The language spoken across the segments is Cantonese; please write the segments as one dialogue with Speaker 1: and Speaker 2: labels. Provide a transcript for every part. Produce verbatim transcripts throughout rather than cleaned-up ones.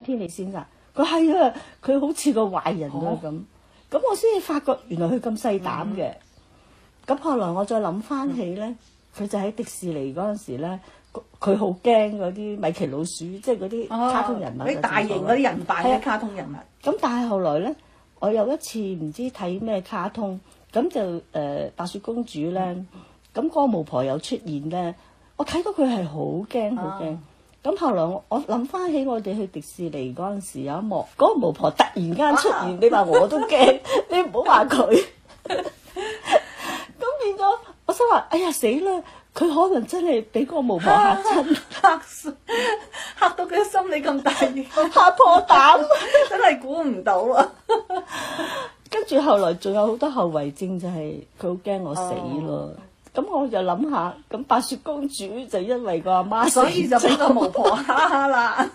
Speaker 1: 天理先生。佢係啊，佢好似個壞人啊咁。咁、哦、我先至發覺原來佢咁細膽嘅。咁、嗯、後來我再諗翻起咧，佢、嗯、就喺迪士尼嗰陣時咧，佢好驚嗰啲米奇老鼠，即係嗰啲卡通人物。
Speaker 2: 啲、哦、大型嗰啲人扮嘅卡通人物。咁、
Speaker 1: 啊、但係後來咧，我有一次唔知睇咩卡通，咁就誒、呃、白雪公主咧，咁嗰、嗯、個巫婆又出現咧，我睇到佢係好驚好驚。咁、哦、後來我我諗翻起我哋去迪士尼嗰陣時有一幕，嗰、那個巫婆突然間出現，啊、你話我都驚，你唔好話佢。咁變咗，我想話，哎呀死啦！佢可能真係俾個巫婆嚇親，
Speaker 2: 嚇嚇到佢心理咁大，
Speaker 1: 嚇破膽，
Speaker 2: 真係估唔到啊！
Speaker 1: 跟住後來仲有好多後遺症，就係佢好驚我死咯。咁、哦、我就諗下，咁白雪公主就因為個阿媽，媽，
Speaker 2: 所以就俾個巫婆嚇啦。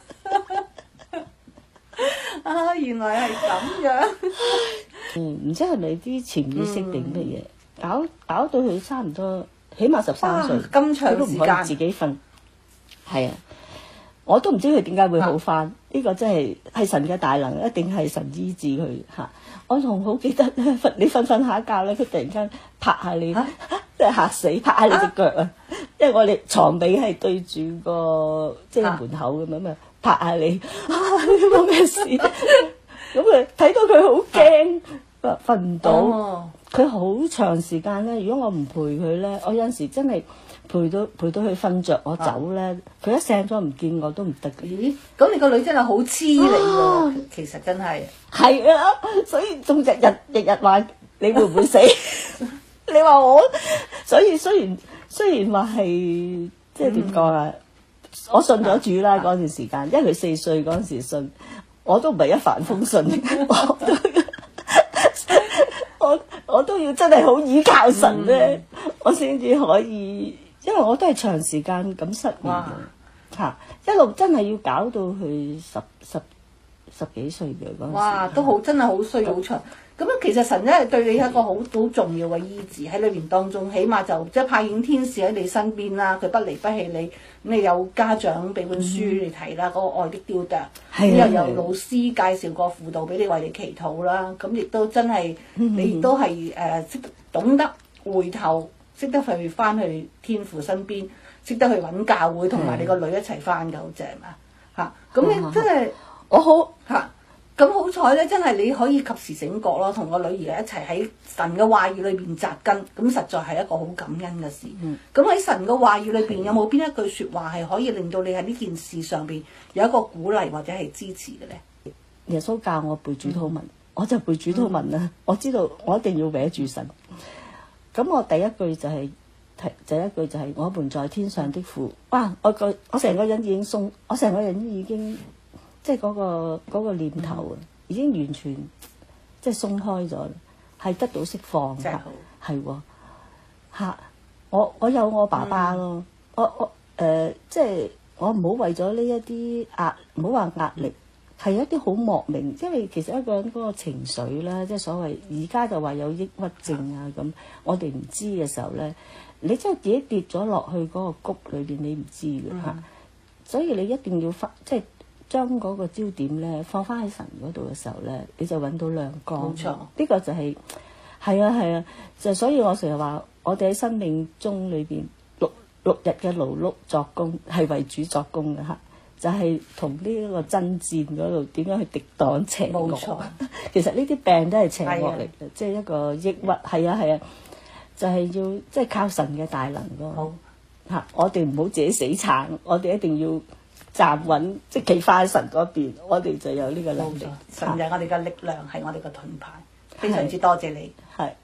Speaker 2: 啊，原來係咁樣。
Speaker 1: 嗯，唔知係咪啲潛意識定乜嘢，搞搞到佢差唔多，起碼十三歲，
Speaker 2: 咁長
Speaker 1: 佢都唔可以自己瞓。係啊，我都唔知佢點解會好返。呢、啊、個真係係神嘅大能，一定係神醫治佢嚇。我仲好記得咧，瞓你瞓瞓下覺咧，佢突然間拍下你，即係、啊、嚇死，拍下你隻腳啊！因為我哋床尾係對住個即係門口咁樣嘛，拍下你，冇咩事。咁佢睇到佢好驚，瞓唔到。佢好、哦、長時間咧，如果我唔陪佢咧，我有陣時真係陪到陪到佢瞓着，我走咧，佢、啊、一醒咗唔見我都唔得嘅。
Speaker 2: 咦？咁你個女真係好黐你喎，其實真係。係
Speaker 1: 啊，所以仲日日日日話你會唔會死？你話我，所以雖然雖然話係即係點講啊，嗯、我信咗主啦嗰、啊、段時間，因為佢四歲嗰陣時信。我都唔係一帆風順，我都我我都要真係好依靠神咧，嗯、我先至可以，因為我都係長時間咁失眠嘅，嚇一路真係要搞到佢十十十幾歲嘅嗰陣時。哇！
Speaker 2: 都好真係好衰好長。咁樣其實神真係對你一個好好重要嘅醫治喺裏邊當中，起碼就即係派遣天使喺你身邊啦，佢不離不棄你。咁你有家長俾本書你睇啦，嗰、嗯、個愛的雕琢，咁又有老師介紹個輔導俾你為你祈禱啦。咁亦都真係、嗯、你亦都係誒識懂得回頭，識得去翻去天父身邊，識得去揾教會同埋你個女一齊翻嘅，好正啊！嚇，咁你真係我好嚇。咁好彩咧，真係你可以及時醒覺咯，同個女兒一齊喺神嘅話語裏邊扎根，咁實在係一個好感恩嘅事。咁喺、嗯、神嘅話語裏邊，有冇邊一句説話係可以令到你喺呢件事上邊有一個鼓勵或者係支持嘅咧？耶穌教我背主禱文，嗯、我就背主禱文啦。嗯、我知道我一定要搲住神。咁我第一句就係、是、第一句就係、是、我們在天上的父。哇！我個我成個人已經鬆，我成個人已經。即係嗰、那個嗰、那個念頭啊，嗯、已經完全即係鬆開咗，係得到釋放嘅，係喎嚇。我我有我爸爸咯，嗯、我我誒、呃、即係我唔好為咗呢一啲壓，唔好話壓力，係一啲好莫名，因為其實一個人嗰個情緒啦，即係所謂而家就話有抑鬱症啊咁，我哋唔知嘅時候咧，你真係自己跌咗落去嗰個谷裏邊，你唔知嘅嚇，嗯、所以你一定要發即係。將嗰個焦點咧放翻喺神嗰度嘅時候咧，你就揾到亮光。冇錯，呢個就係、是、係啊係啊，就所以我成日話，我哋喺生命中裏邊六六日嘅勞碌作工係為主作工嘅嚇，就係同呢一個爭戰嗰度點樣去敵擋邪惡。冇錯，其實呢啲病都係邪惡嚟嘅，即係的一個抑鬱。係啊係啊，就係、是、要即係、就是、靠神嘅大能咯。好嚇，我哋唔好自己死撐，我哋一定要。站穩，即係企翻喺神嗰邊，我哋就有呢個能力。神就係我哋嘅力量，係我哋嘅盾牌。非常之多謝你。係。